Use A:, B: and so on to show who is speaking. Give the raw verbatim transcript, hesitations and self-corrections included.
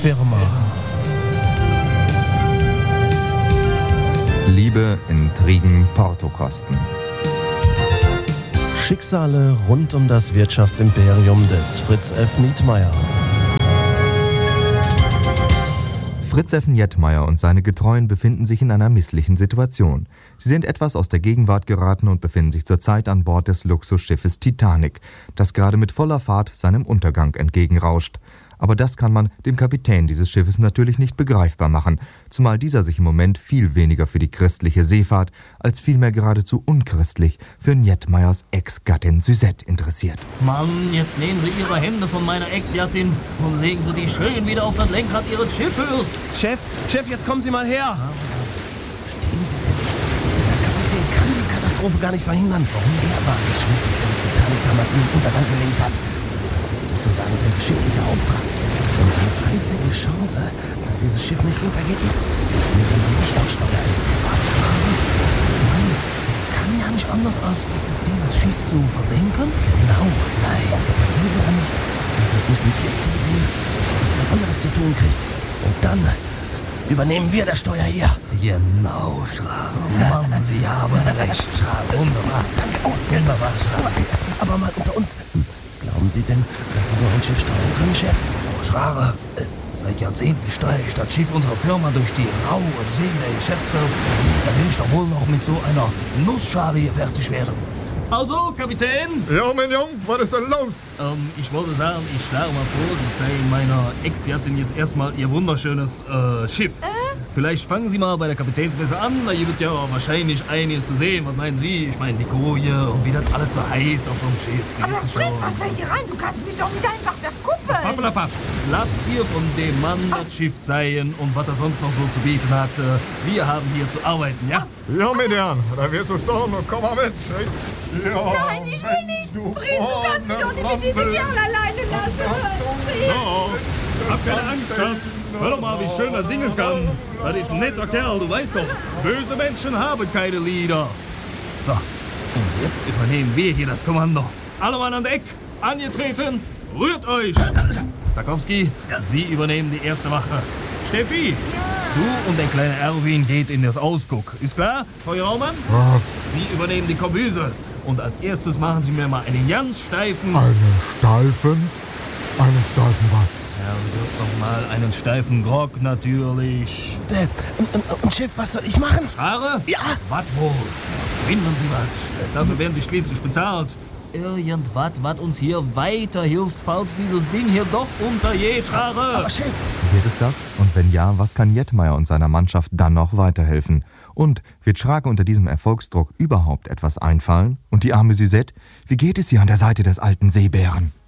A: Firma.
B: Liebe, Intrigen, Portokosten.
A: Schicksale rund um das Wirtschaftsimperium des Fritz F. Nietmeyer.
B: Fritz F. Nietmeyer und seine Getreuen befinden sich in einer misslichen Situation. Sie sind etwas aus der Gegenwart geraten und befinden sich zurzeit an Bord des Luxusschiffes Titanic, das gerade mit voller Fahrt seinem Untergang entgegenrauscht. Aber das kann man dem Kapitän dieses Schiffes natürlich nicht begreifbar machen, zumal dieser sich im Moment viel weniger für die christliche Seefahrt als vielmehr geradezu unchristlich für Nietmeyers Ex-Gattin Suzette interessiert.
C: Mann, jetzt nehmen Sie Ihre Hände von meiner Ex-Gattin und legen Sie die schön wieder auf das Lenkrad Ihres Schiffes.
A: Chef, Chef, jetzt kommen Sie mal her.
D: Verstehen Sie denn nicht? Dieser Kapitän kann die Katastrophe gar nicht verhindern. Warum? Er war es schließlich, der die Titanic damals in den Untergang gelenkt hat. Das ist sozusagen sein geschicklicher Auftrag. Und seine einzige Chance, dass dieses Schiff nicht untergeht, ist, wenn man nicht am Steuer ist. Mann, kann ja nicht anders, als dieses Schiff zu versenken. Genau. Nein, das will er nicht. Deshalb müssen wir zusehen, dass er was anderes zu tun kriegt. Und dann übernehmen wir das Steuer hier.
C: Genau, Schrager. Mann, Sie haben recht, Schrager. Wunderbar.
D: Danke. Oh,
C: Wunderbar, Schrager.
D: aber, aber mal unter uns. Glauben Sie denn, dass Sie so ein Schiff steuern können, Chef?
C: Oh, Schrager. Äh, seit Jahrzehnten steuere ich das Schiff unserer Firma durch die raue See der Geschäftswelt. Da will ich doch wohl noch mit so einer Nussschale hier fertig werden. Also, Kapitän?
E: Ja, mein Junge, was ist denn los?
C: Ähm, ich wollte sagen, ich schlage mal vor, Sie zeigen meiner Ex-Gattin jetzt erstmal ihr wunderschönes äh, Schiff. Äh? Vielleicht fangen Sie mal bei der Kapitänsmesse an, da gibt ja wahrscheinlich einiges zu sehen. Was meinen Sie? Ich meine, die Koje und wie das alles so heißt auf so einem Schiff. Sie
F: Aber
C: wissen
F: Fritz,
C: schon.
F: was fällt dir rein? Du kannst mich doch nicht einfach verkuppeln.
C: Pappelapapp, lasst ihr von dem Mann das Schiff zeigen und was er sonst noch so zu bieten hat. Wir haben hier zu arbeiten, ja?
E: Ja, meine Herren, da wirst du staunen und komm mal mit. Ja,
F: Nein, ich will nicht.
E: du
F: Fritz, du kannst mich doch nicht mit diesem Kerl alleine lassen.
C: So, hab keine Angst, Schatz. Hör doch mal, wie schön er singen kann. Das ist ein netter Kerl, du weißt doch. Böse Menschen haben keine Lieder. So, und jetzt übernehmen wir hier das Kommando. Alle Mann an Deck, angetreten, rührt euch. Zakowski, Sie übernehmen die erste Wache. Steffi, du und der kleine Erwin geht in das Ausguck. Ist klar, Frau Raumann?
E: Ja.
C: Sie übernehmen die Kombüse. Und als erstes machen Sie mir mal einen ganz steifen...
E: Einen steifen? Einen steifen was?
C: Ja, wird noch mal einen steifen Grog, natürlich.
D: Äh, und, und, und Chef, was soll ich machen?
C: Haare?
D: Ja.
C: Was wohl? Finden Sie was. Dafür werden Sie schließlich bezahlt. Irgendwas, was uns hier weiterhilft, falls dieses Ding hier doch untergeht, Haare.
D: Aber Chef,
B: Wird es das? Und wenn ja, was kann Nietmeyer und seiner Mannschaft dann noch weiterhelfen? Und wird Schrage unter diesem Erfolgsdruck überhaupt etwas einfallen? Und die arme Suzette? Wie geht es ihr an der Seite des alten Seebären?